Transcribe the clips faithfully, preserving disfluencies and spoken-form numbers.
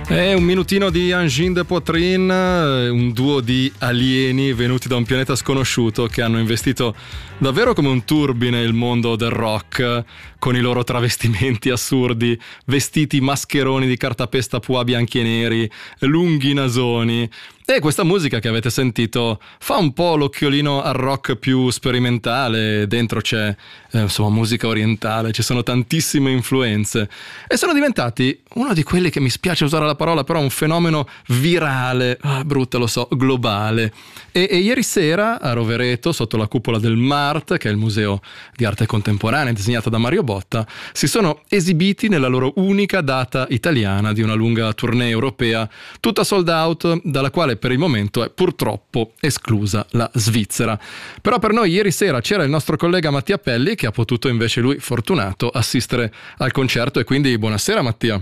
È un minutino di Engine de Poitrine, un duo di alieni venuti da un pianeta sconosciuto che hanno investito davvero come un turbine il mondo del rock, con i loro travestimenti assurdi, vestiti mascheroni di cartapesta pua bianchi e neri, lunghi nasoni. E questa musica che avete sentito fa un po' l'occhiolino al rock più sperimentale, dentro c'è eh, insomma musica orientale, ci sono tantissime influenze e sono diventati uno di quelli, che mi spiace usare la parola, però un fenomeno virale, ah, brutta lo so, globale. E, e ieri sera a Rovereto, sotto la cupola del MART, che è il museo di arte contemporanea disegnato da Mario Botta, si sono esibiti nella loro unica data italiana di una lunga tournée europea, tutta sold out, dalla quale per il momento è purtroppo esclusa la Svizzera. Però per noi ieri sera c'era il nostro collega Mattia Pelli, che ha potuto invece, lui fortunato, assistere al concerto, e quindi buonasera Mattia.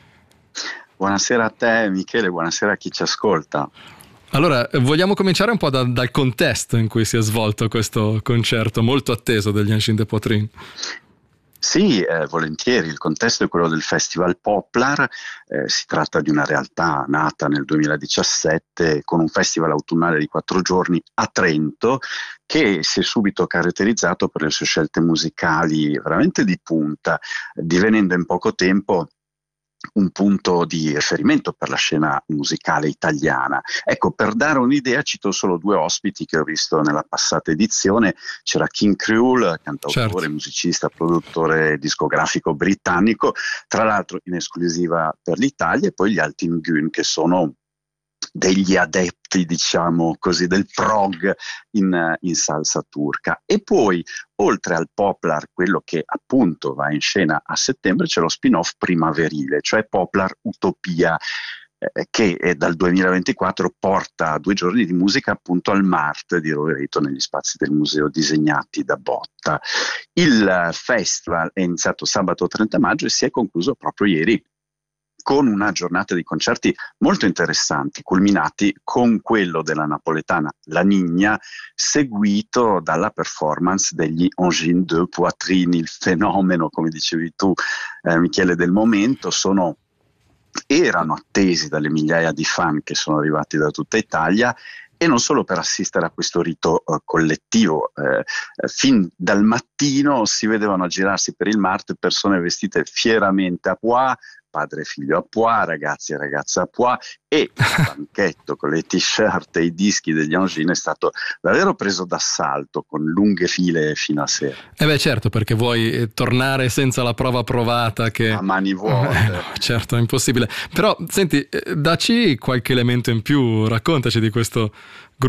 Buonasera a te Michele, buonasera a chi ci ascolta. Allora, vogliamo cominciare un po' da, dal contesto in cui si è svolto questo concerto molto atteso degli Engine de Poitrine. Sì, eh, volentieri. Il contesto è quello del Festival Poplar. Eh, si tratta di una realtà nata nel duemiladiciassette con un festival autunnale di quattro giorni a Trento, che si è subito caratterizzato per le sue scelte musicali veramente di punta, divenendo in poco tempo un punto di riferimento per la scena musicale italiana. Ecco, per dare un'idea cito solo due ospiti che ho visto nella passata edizione. C'era King Krule, cantautore, certo, musicista, produttore discografico britannico, tra l'altro in esclusiva per l'Italia, e poi gli Altin Gün, che sono degli adepti, diciamo così, del prog in, in salsa turca. E poi, oltre al Poplar, quello che appunto va in scena a settembre, c'è lo spin-off primaverile, cioè Poplar Utopia, eh, che è dal duemilaventiquattro porta due giorni di musica appunto al MART di Rovereto, negli spazi del museo disegnati da Botta. Il festival è iniziato sabato trenta maggio e si è concluso proprio ieri, con una giornata di concerti molto interessanti, culminati con quello della napoletana La Nigna, seguito dalla performance degli Engine de Poitrine, il fenomeno, come dicevi tu, eh, Michele, del momento. Sono, erano attesi dalle migliaia di fan che sono arrivati da tutta Italia, e non solo per assistere a questo rito uh, collettivo. Eh, fin dal mattino si vedevano aggirarsi per il MART persone vestite fieramente a pois, padre e figlio a pois, ragazzi e ragazze a pois, e il banchetto con le t-shirt e i dischi degli Engine è stato davvero preso d'assalto, con lunghe file fino a sera. Eh beh, certo, perché vuoi eh, tornare senza la prova provata che... a mani vuote. Eh, no, certo, è impossibile. Però, senti, eh, dacci qualche elemento in più, raccontaci di questo